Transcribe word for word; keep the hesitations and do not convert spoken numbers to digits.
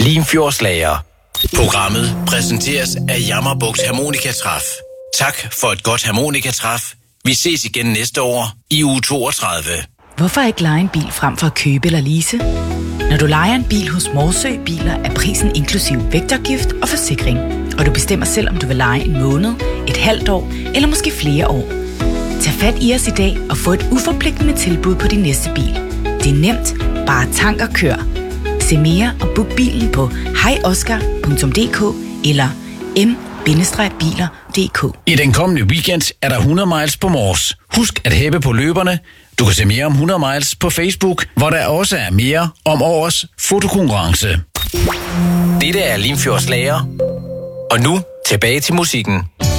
Limfjordslager. Programmet præsenteres af Jammerbugt Harmonikatræf. Tak for et godt harmonikatræf. Vi ses igen næste år i uge toogtredive. Hvorfor ikke leje en bil frem for at købe eller lease? Når du lejer en bil hos Morsø Biler, er prisen inklusiv vægtafgift og forsikring. Og du bestemmer selv, om du vil leje en måned, et halvt år eller måske flere år. Tag fat i os i dag og få et uforpligtende tilbud på din næste bil. Det er nemt. Bare tank og kør. Se mere og book bilen på hej oscar punktum d k eller m bindestreg biler punktum d k. I den kommende weekend er der hundrede miles på Mors. Husk at hæppe på løberne. Du kan se mere om hundrede miles på Facebook, hvor der også er mere om årets fotokonkurrence. Dette er Limfjordslager. Og nu tilbage til musikken.